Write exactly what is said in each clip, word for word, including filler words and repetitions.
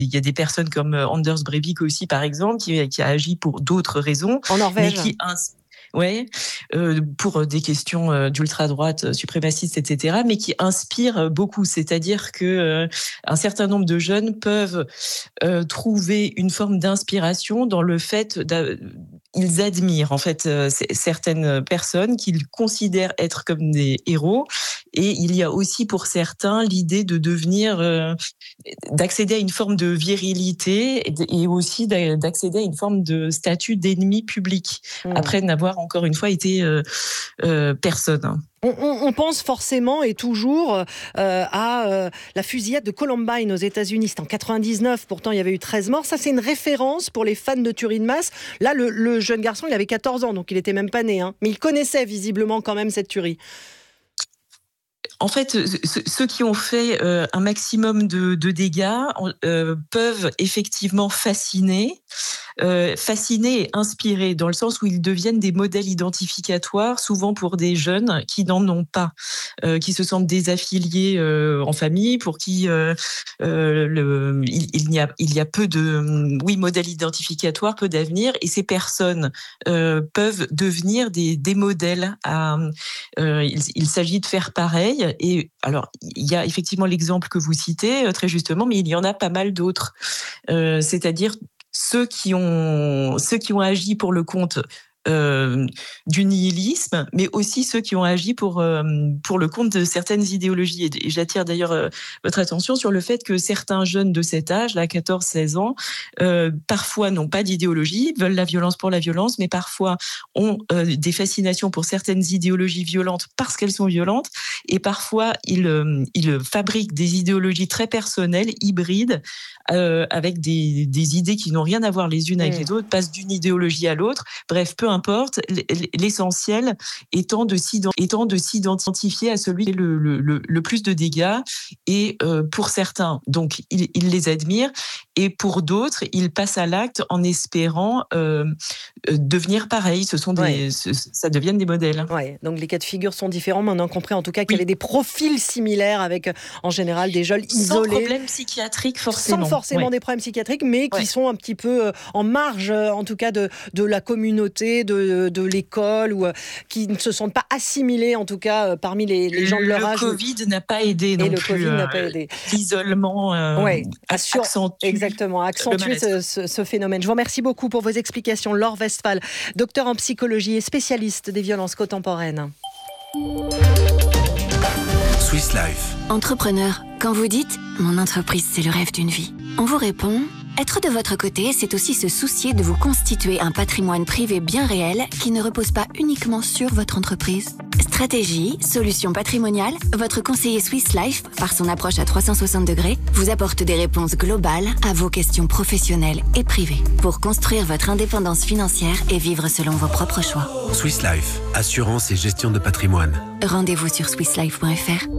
il y a des personnes comme Anders Breivik aussi, par exemple, qui, qui a agi pour d'autres raisons. En Norvège. Mais qui ins- Ouais, euh, pour des questions euh, d'ultra-droite, euh, suprémaciste, et cetera, mais qui inspirent beaucoup. C'est-à-dire que euh, un certain nombre de jeunes peuvent euh, trouver une forme d'inspiration dans le fait d'a- ils admirent en fait euh, c- certaines personnes qu'ils considèrent être comme des héros, et il y a aussi pour certains l'idée de devenir, euh, d'accéder à une forme de virilité et, de- et aussi d'a- d'accéder à une forme de statut d'ennemi public Mmh. après n'avoir encore une fois été euh, euh, personne. On, on- on pense forcément et toujours euh, à euh, la fusillade de Columbine aux États-Unis. C'était en quatre-vingt-dix-neuf, pourtant il y avait eu treize morts. Ça, c'est une référence pour les fans de tuerie de masse. Là, le, le jeune garçon, il avait quatorze ans, donc il était même pas né. Hein. Mais il connaissait visiblement quand même cette tuerie. En fait, ce- ceux qui ont fait euh, un maximum de, de dégâts euh, peuvent effectivement fasciner, euh, fasciner et inspirer, dans le sens où ils deviennent des modèles identificatoires, souvent pour des jeunes qui n'en ont pas, euh, qui se sentent désaffiliés euh, en famille, pour qui euh, euh, le, il, il, y a, il y a peu de, oui, modèles identificatoires, peu d'avenir, et ces personnes euh, peuvent devenir des, des modèles. À, euh, il, il s'agit de faire pareil. Et alors, il y a effectivement l'exemple que vous citez très justement, mais il y en a pas mal d'autres. Euh, c'est-à-dire ceux qui ont ceux qui ont agi pour le compte euh, du nihilisme, mais aussi ceux qui ont agi pour euh, pour le compte de certaines idéologies. Et, et j'attire d'ailleurs euh, votre attention sur le fait que certains jeunes de cet âge, là, quatorze seize ans, euh, parfois n'ont pas d'idéologie, veulent la violence pour la violence, mais parfois ont euh, des fascinations pour certaines idéologies violentes parce qu'elles sont violentes, et parfois ils euh, ils fabriquent des idéologies très personnelles, hybrides, euh, avec des des idées qui n'ont rien à voir les unes avec Mmh. les autres, passent d'une idéologie à l'autre. Bref, peu importe, l'essentiel étant de s'identifier à celui qui fait le, le, le, le plus de dégâts. Et euh, pour certains, donc, ils, ils les admirent, et pour d'autres, ils passent à l'acte en espérant euh, devenir pareil. Ce sont des, Ouais. ça deviennent des modèles. Ouais, donc les cas de figure sont différents, mais on a compris en tout cas qu'il y avait des profils similaires avec en général des jeunes Sans isolés. problème psychiatrique forcément. Sans forcément ouais. des problèmes psychiatriques, mais qui Ouais. sont un petit peu en marge, en tout cas, de, de la communauté, de, de l'école, ou qui ne se sentent pas assimilés, en tout cas, parmi les, les gens de leur le âge. Le Covid n'a pas aidé non Et le plus. Covid euh, n'a pas aidé. L'isolement euh, ouais, assure, accentue exactement, accentuer ce, ce, ce phénomène. Je vous remercie beaucoup pour vos explications. Laure Westphal, docteur en psychologie et spécialiste des violences contemporaines. Swiss Life. Entrepreneur, quand vous dites « mon entreprise, c'est le rêve d'une vie », on vous répond « être de votre côté, c'est aussi se soucier de vous constituer un patrimoine privé bien réel qui ne repose pas uniquement sur votre entreprise ». Stratégie, solutions patrimoniales, votre conseiller Swiss Life, par son approche à trois cent soixante degrés, vous apporte des réponses globales à vos questions professionnelles et privées pour construire votre indépendance financière et vivre selon vos propres choix. Swiss Life, assurance et gestion de patrimoine. Rendez-vous sur swiss life point f r.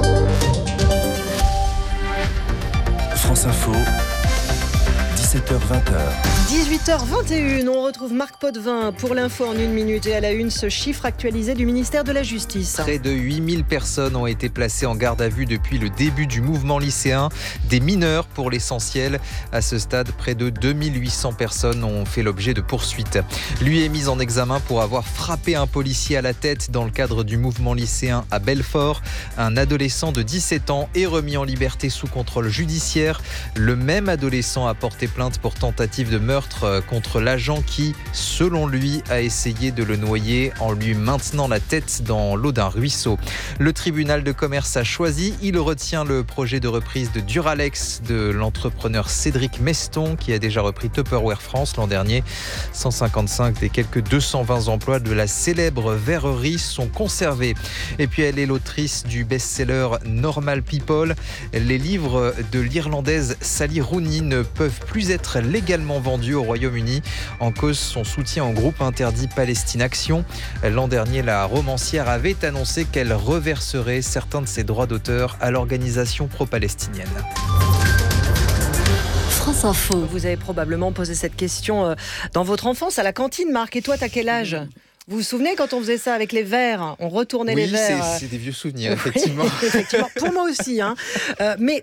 France Info, dix-sept heures vingt. dix-huit heures vingt et une, on retrouve Marc Potvin pour l'info en une minute, et à la une, ce chiffre actualisé du ministère de la Justice. Près de huit mille personnes ont été placées en garde à vue depuis le début du mouvement lycéen, des mineurs pour l'essentiel. À ce stade, près de deux mille huit cents personnes ont fait l'objet de poursuites. Lui est mis en examen pour avoir frappé un policier à la tête dans le cadre du mouvement lycéen à Belfort. Un adolescent de dix-sept ans est remis en liberté sous contrôle judiciaire. Le même adolescent a porté plainte pour tentative de meurtre contre l'agent qui, selon lui, a essayé de le noyer en lui maintenant la tête dans l'eau d'un ruisseau. Le tribunal de commerce a choisi. Il retient le projet de reprise de Duralex de l'entrepreneur Cédric Meston, qui a déjà repris Tupperware France l'an dernier. cent cinquante-cinq des quelques deux cent vingt emplois de la célèbre verrerie sont conservés. Et puis elle est l'autrice du best-seller Normal People. Les livres de l'Irlandaise Sally Rooney ne peuvent plus être légalement vendus au Royaume-Uni. En cause, son soutien au groupe interdit Palestine Action. L'an dernier, la romancière avait annoncé qu'elle reverserait certains de ses droits d'auteur à l'organisation pro-palestinienne. France Info. Vous avez probablement posé cette question dans votre enfance à la cantine, Marc. Et toi, t'as quel âge ? Vous vous souvenez quand on faisait ça avec les verres ? On retournait oui, les verres. Oui, c'est, c'est des vieux souvenirs, effectivement. effectivement. Pour moi aussi. Hein. Euh, mais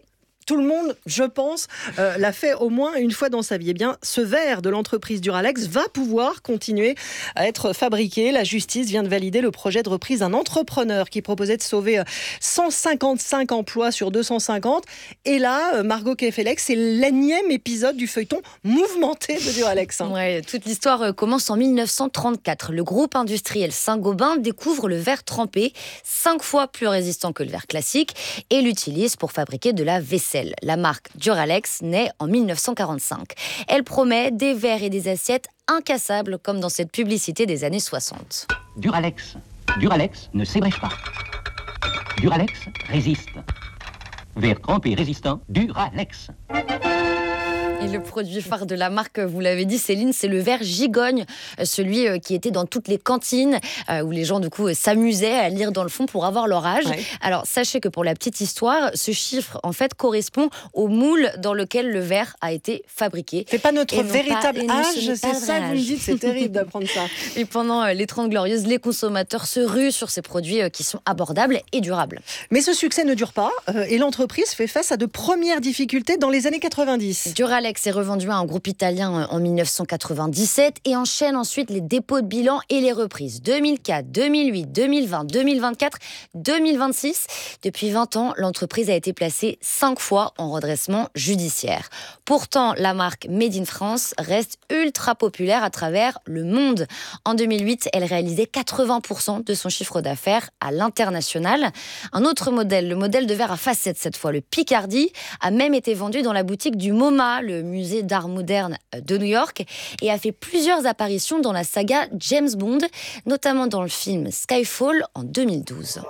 tout le monde, je pense, euh, l'a fait au moins une fois dans sa vie. Eh bien, ce verre de l'entreprise Duralex va pouvoir continuer à être fabriqué. La justice vient de valider le projet de reprise d'un entrepreneur qui proposait de sauver cent cinquante-cinq emplois sur deux cent cinquante. Et là, Margot Kefelec, c'est l'énième épisode du feuilleton mouvementé de Duralex. Hein. Ouais, toute l'histoire commence en mille neuf cent trente-quatre. Le groupe industriel Saint-Gobain découvre le verre trempé, cinq fois plus résistant que le verre classique, et l'utilise pour fabriquer de la vaisselle. La marque Duralex naît en mille neuf cent quarante-cinq. Elle promet des verres et des assiettes incassables, comme dans cette publicité des années soixante. Duralex. Duralex ne s'ébrèche pas. Duralex résiste. Verre trempé résistant, Duralex. Et le produit phare de la marque, vous l'avez dit Céline, c'est le verre Gigogne, celui qui était dans toutes les cantines où les gens du coup s'amusaient à lire dans le fond pour avoir leur âge. Ouais. Alors sachez que pour la petite histoire, ce chiffre en fait correspond au moule dans lequel le verre a été fabriqué. C'est pas notre véritable pas, âge, c'est ça que vous me dites, c'est terrible d'apprendre ça. Et pendant les trente glorieuses, les consommateurs se ruent sur ces produits qui sont abordables et durables. Mais ce succès ne dure pas et l'entreprise fait face à de premières difficultés dans les années quatre-vingt-dix. Duralex est revendu à un groupe italien en mille neuf cent quatre-vingt-dix-sept et enchaîne ensuite les dépôts de bilan et les reprises. deux mille quatre, deux mille huit, deux mille vingt, deux mille vingt-quatre, deux mille vingt-six. Depuis vingt ans, l'entreprise a été placée cinq fois en redressement judiciaire. Pourtant, la marque Made in France reste ultra populaire à travers le monde. En deux mille huit, elle réalisait quatre-vingts pour cent de son chiffre d'affaires à l'international. Un autre modèle, le modèle de verre à facettes cette fois, le Picardie, a même été vendu dans la boutique du MoMA, le musée d'art moderne de New York, et a fait plusieurs apparitions dans la saga James Bond, notamment dans le film Skyfall en deux mille douze.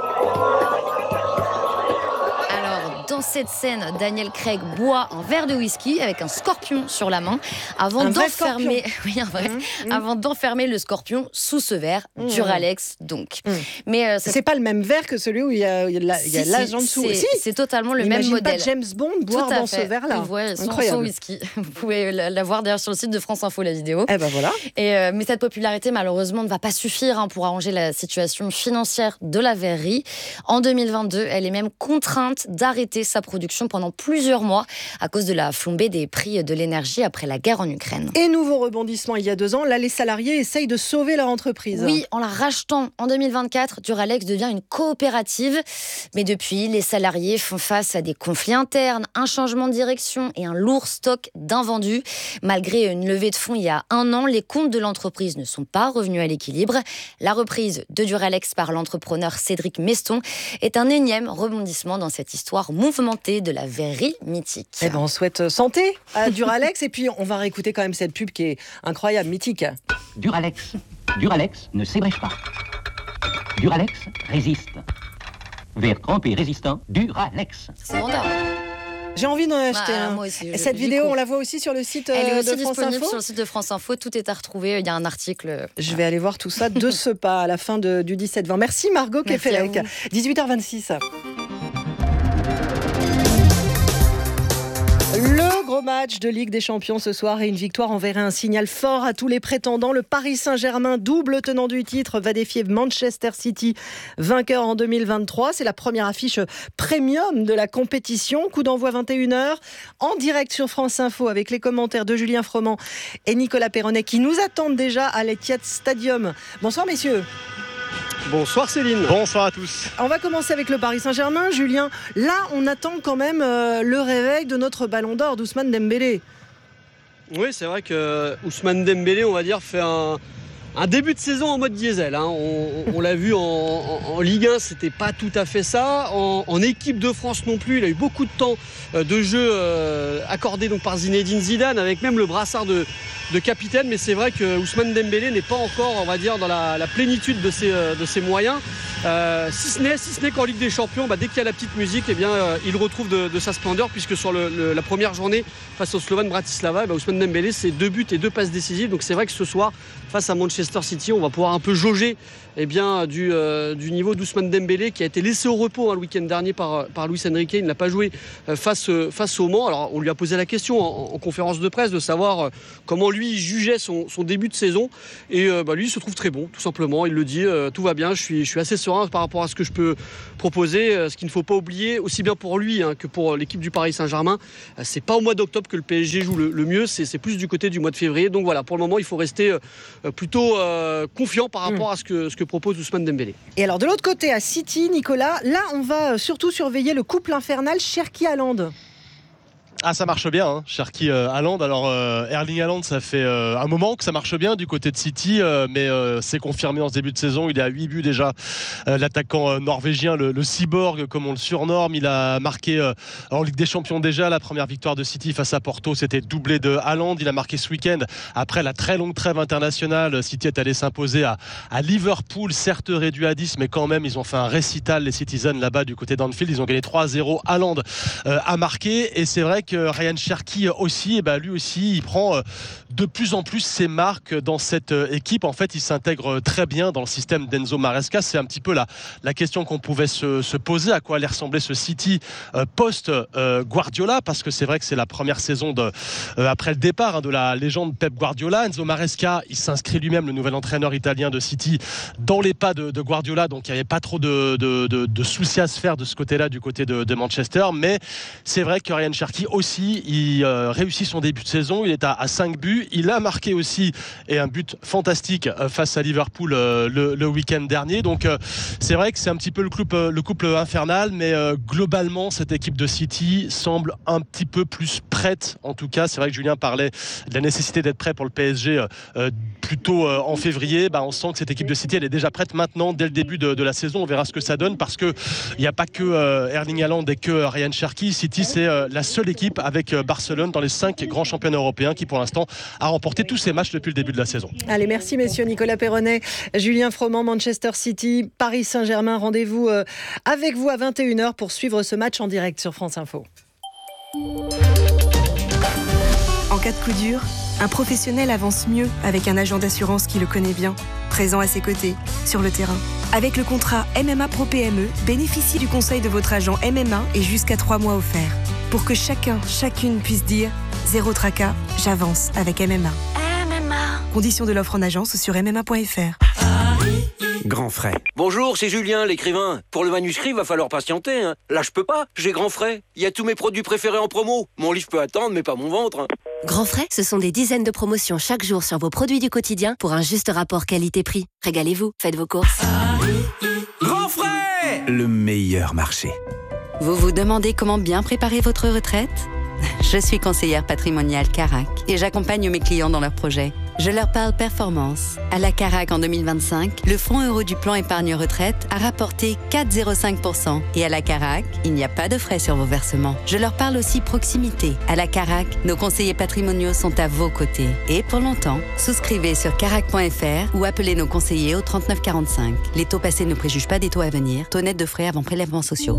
Dans cette scène, Daniel Craig boit un verre de whisky avec un scorpion sur la main avant un d'enfermer, oui, un vrai, mmh, mmh. avant d'enfermer le scorpion sous ce verre, mmh. Duralex donc. Mmh. Mais euh, c'est pas le même verre que celui où il y a, il y a, la, il y a si, l'âge en dessous. C'est, si. c'est totalement le Imagine même modèle. Pas James Bond boire dans ce verre-là. Ouais, sans, sans whisky. Vous pouvez la voir d'ailleurs sur le site de France Info la vidéo. Eh ben voilà. Et euh, mais cette popularité malheureusement ne va pas suffire hein, pour arranger la situation financière de la verrerie. En deux mille vingt-deux, elle est même contrainte d'arrêter sa production pendant plusieurs mois à cause de la flambée des prix de l'énergie après la guerre en Ukraine. Et nouveau rebondissement il y a deux ans, là les salariés essayent de sauver leur entreprise. Oui, en la rachetant en deux mille vingt-quatre, Duralex devient une coopérative. Mais depuis, les salariés font face à des conflits internes, un changement de direction et un lourd stock d'invendus. Malgré une levée de fonds il y a un an, les comptes de l'entreprise ne sont pas revenus à l'équilibre. La reprise de Duralex par l'entrepreneur Cédric Meston est un énième rebondissement dans cette histoire mouvementée de la verrerie mythique. Eh ben on souhaite santé à Duralex et puis on va réécouter quand même cette pub qui est incroyable, mythique. Duralex. Duralex ne s'ébrèche pas. Duralex résiste. Verre trempé résistant, Duralex. C'est vendeur. J'ai envie d'en acheter bah, un. Moi aussi, je, Cette vidéo, on la voit aussi sur le site Elle est euh, aussi de France disponible Info. sur le site de France Info. Tout est à retrouver. Il y a un article. Je vais aller voir tout ça de ce pas à la fin de, du dix-sept vingt. Merci Margot Kefelec. dix-huit heures vingt-six. Le gros match de Ligue des Champions ce soir et une victoire enverrait un signal fort à tous les prétendants. Le Paris Saint-Germain, double tenant du titre, va défier Manchester City, vainqueur en deux mille vingt-trois. C'est la première affiche premium de la compétition. Coup d'envoi vingt et une heures en direct sur France Info avec les commentaires de Julien Froment et Nicolas Perronnet qui nous attendent déjà à l'Etihad Stadium. Bonsoir messieurs. Bonsoir Céline. Bonsoir à tous. On va commencer avec le Paris Saint-Germain. Julien, là on attend quand même euh, le réveil de notre ballon d'or d'Ousmane Dembélé. Oui, c'est vrai que Ousmane Dembélé, on va dire, fait un, un début de saison en mode diesel. Hein. On, on l'a vu en, en, en Ligue un, c'était pas tout à fait ça. En, en équipe de France non plus, il a eu beaucoup de temps de jeu euh, accordé donc par Zinedine Zidane, avec même le brassard de, de capitaine. Mais c'est vrai que Ousmane Dembélé n'est pas encore, on va dire, dans la, la plénitude de ses, de ses moyens. Euh, si ce n'est si ce n'est qu'en Ligue des Champions, bah, dès qu'il y a la petite musique, eh bien, euh, il retrouve de, de sa splendeur, puisque sur le, le, la première journée face au Slovan Bratislava, bah, Ousmane Dembélé, c'est deux buts et deux passes décisives. Donc c'est vrai que ce soir, face à Manchester City, on va pouvoir un peu jauger eh bien, du, euh, du niveau d'Ousmane Dembélé, qui a été laissé au repos hein, le week-end dernier par, par Luis Enrique. Il n'a pas joué euh, face, face au Mans. Alors on lui a posé la question en, en conférence de presse de savoir euh, comment lui jugeait son, son début de saison. Et euh, bah, lui il se trouve très bon, tout simplement. Il le dit, euh, tout va bien, je suis, je suis assez serein serein par rapport à ce que je peux proposer. Ce qu'il ne faut pas oublier, aussi bien pour lui hein, que pour l'équipe du Paris Saint-Germain, c'est pas au mois d'octobre que le P S G joue le, le mieux, c'est, c'est plus du côté du mois de février. Donc voilà, pour le moment, il faut rester plutôt euh, confiant par rapport mmh. à ce que, ce que propose Ousmane Dembélé. Et alors de l'autre côté, à City, Nicolas, là on va surtout surveiller le couple infernal Cherki-Haaland. Ah, ça marche bien, hein, Cherki euh, Haaland. Alors euh, Erling Haaland, ça fait euh, un moment que ça marche bien du côté de City, euh, mais euh, c'est confirmé en ce début de saison. Il est à huit buts déjà, euh, l'attaquant euh, norvégien, le, le cyborg comme on le surnomme. Il a marqué euh, en Ligue des Champions déjà la première victoire de City face à Porto, c'était doublé de Haaland. Il a marqué ce week-end après la très longue trêve internationale. City est allé s'imposer à, à Liverpool, certes réduit à dix, mais quand même ils ont fait un récital, les Citizens là-bas du côté d'Anfield. Ils ont gagné trois à zéro. Haaland euh, a marqué, et c'est vrai que Ryan Cherki aussi, et ben lui aussi, il prend de plus en plus ses marques dans cette équipe. En fait, il s'intègre très bien dans le système d'Enzo Maresca. C'est un petit peu la, la question qu'on pouvait se, se poser, à quoi allait ressembler ce City euh, post-Guardiola, euh, parce que c'est vrai que c'est la première saison de, euh, après le départ hein, de la légende Pep Guardiola. Enzo Maresca, il s'inscrit lui-même, le nouvel entraîneur italien de City, dans les pas de, de Guardiola, donc il n'y avait pas trop de, de, de, de soucis à se faire de ce côté-là, du côté de, de Manchester. Mais c'est vrai que Ryan Cherki aussi, il euh, réussit son début de saison, il est à, à cinq buts, il a marqué aussi et un but fantastique euh, face à Liverpool euh, le, le week-end dernier. Donc euh, c'est vrai que c'est un petit peu le couple, euh, le couple infernal, mais euh, globalement cette équipe de City semble un petit peu plus prête. En tout cas, c'est vrai que Julien parlait de la nécessité d'être prêt pour le P S G euh, plutôt euh, en février. Bah, on sent que cette équipe de City elle est déjà prête maintenant dès le début de, de la saison. On verra ce que ça donne, parce que il n'y a pas que euh, Erling Haaland et que Ryan Cherki. City, c'est euh, la seule équipe avec Barcelone dans les cinq grands championnats européens qui pour l'instant a remporté tous ses matchs depuis le début de la saison. Allez, merci messieurs. Nicolas Perronnet, Julien Froment, Manchester City, Paris Saint-Germain. Rendez-vous avec vous à vingt et une heures pour suivre ce match en direct sur France Info. En cas de coup dur, un professionnel avance mieux avec un agent d'assurance qui le connaît bien, présent à ses côtés, sur le terrain. Avec le contrat M M A Pro P M E, bénéficie du conseil de votre agent M M A et jusqu'à trois mois offerts. Pour que chacun, chacune puisse dire « Zéro tracas, j'avance avec M M A ». M M A. Conditions de l'offre en agence ou sur m m a point f r. Grand frais. Bonjour, c'est Julien, l'écrivain. Pour le manuscrit, il va falloir patienter. Hein. Là, je peux pas, j'ai Grand frais. Il y a tous mes produits préférés en promo. Mon livre peut attendre, mais pas mon ventre. Hein. Grand frais, ce sont des dizaines de promotions chaque jour sur vos produits du quotidien pour un juste rapport qualité-prix. Régalez-vous, faites vos courses. Grand frais, le meilleur marché. Vous vous demandez comment bien préparer votre retraite ? Je suis conseillère patrimoniale Carac et j'accompagne mes clients dans leurs projets. Je leur parle performance. À la Carac en deux mille vingt-cinq, le fonds euro du plan épargne retraite a rapporté quatre virgule zéro cinq pour cent. Et à la Carac, il n'y a pas de frais sur vos versements. Je leur parle aussi proximité. À la Carac, nos conseillers patrimoniaux sont à vos côtés. Et pour longtemps, souscrivez sur carac point f r ou appelez nos conseillers au trente-neuf quarante-cinq. Les taux passés ne préjugent pas des taux à venir. Taux net de frais avant prélèvements sociaux.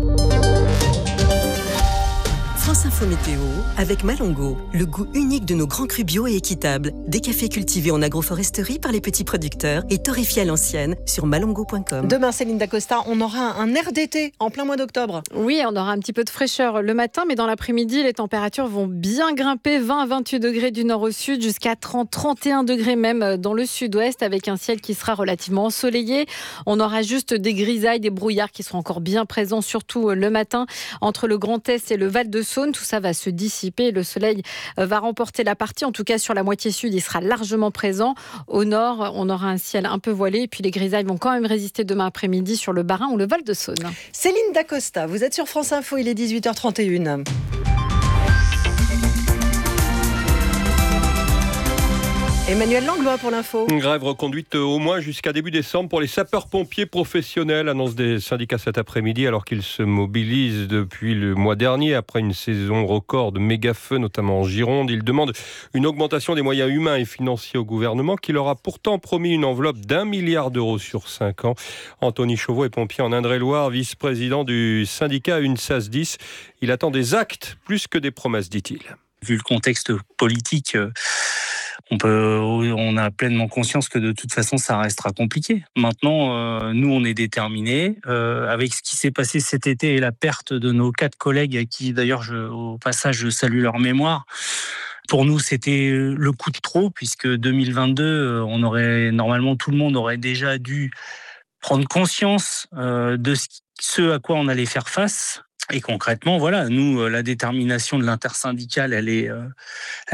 France Info Météo avec Malongo, le goût unique de nos grands crus bio et équitables. Des cafés cultivés en agroforesterie par les petits producteurs et torréfiés à l'ancienne sur malongo point com. Demain, Céline Dacosta, on aura un air d'été en plein mois d'octobre. Oui, on aura un petit peu de fraîcheur le matin, mais dans l'après-midi, les températures vont bien grimper, vingt à vingt-huit degrés du nord au sud, jusqu'à trente à trente et un degrés même dans le sud-ouest, avec un ciel qui sera relativement ensoleillé. On aura juste des grisailles, des brouillards qui seront encore bien présents, surtout le matin, entre le Grand Est et le Val-de-Saône. Tout ça va se dissiper, le soleil va remporter la partie, en tout cas sur la moitié sud, il sera largement présent. Au nord, on aura un ciel un peu voilé, et puis les grisailles vont quand même résister demain après-midi sur le Bas-Rhin ou le Val-de-Saône. Céline Dacosta, vous êtes sur France Info, il est dix-huit heures trente et une. Emmanuel Langlois pour l'info. Une grève reconduite au moins jusqu'à début décembre pour les sapeurs-pompiers professionnels, annonce des syndicats cet après-midi, alors qu'ils se mobilisent depuis le mois dernier après une saison record de méga-feux, notamment en Gironde. Ils demandent une augmentation des moyens humains et financiers au gouvernement, qui leur a pourtant promis une enveloppe d'un milliard d'euros sur cinq ans. Anthony Chauveau est pompier en Indre-et-Loire, vice-président du syndicat UNSAS dix. Il attend des actes plus que des promesses, dit-il. Vu le contexte politique, on peut, on a pleinement conscience que de toute façon, ça restera compliqué. Maintenant, euh, nous, on est déterminés. Euh, avec ce qui s'est passé cet été et la perte de nos quatre collègues, à qui d'ailleurs, je, au passage, je salue leur mémoire. Pour nous, c'était le coup de trop, puisque deux mille vingt-deux, on aurait normalement tout le monde aurait déjà dû prendre conscience euh, de ce, ce à quoi on allait faire face. Et concrètement, voilà, nous, la détermination de l'intersyndicale, elle est, euh,